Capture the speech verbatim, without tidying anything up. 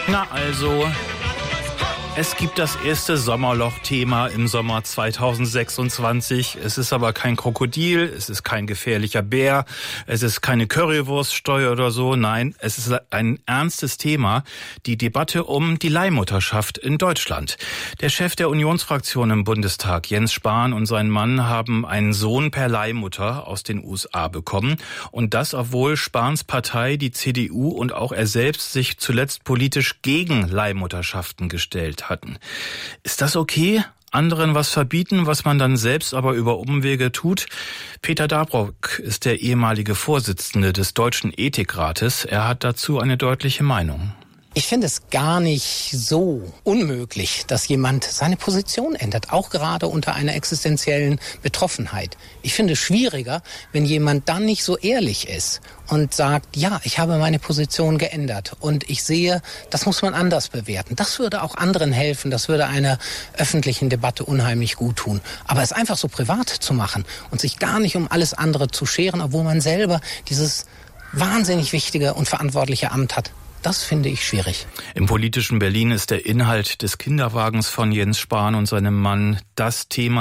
Na also, es gibt das erste Sommerloch-Thema im Sommer zweitausendsechsundzwanzig. Es ist aber kein Krokodil, es ist kein gefährlicher Bär, es ist keine Currywurststeuer oder so. Nein, es ist ein ernstes Thema, die Debatte um die Leihmutterschaft in Deutschland. Der Chef der Unionsfraktion im Bundestag, Jens Spahn, und sein Mann haben einen Sohn per Leihmutter aus den U S A bekommen. Und das, obwohl Spahns Partei, die C D U, und auch er selbst sich zuletzt politisch gegen Leihmutterschaften gestellt hatten. Ist das okay? Anderen was verbieten, was man dann selbst aber über Umwege tut? Peter Dabrock ist der ehemalige Vorsitzende des Deutschen Ethikrates. Er hat dazu eine deutliche Meinung. Ich finde es gar nicht so unmöglich, dass jemand seine Position ändert, auch gerade unter einer existenziellen Betroffenheit. Ich finde es schwieriger, wenn jemand dann nicht so ehrlich ist und sagt, ja, ich habe meine Position geändert und ich sehe, das muss man anders bewerten. Das würde auch anderen helfen, das würde einer öffentlichen Debatte unheimlich gut tun. Aber es einfach so privat zu machen und sich gar nicht um alles andere zu scheren, obwohl man selber dieses wahnsinnig wichtige und verantwortliche Amt hat. Das finde ich schwierig. Im politischen Berlin ist der Inhalt des Kinderwagens von Jens Spahn und seinem Mann das Thema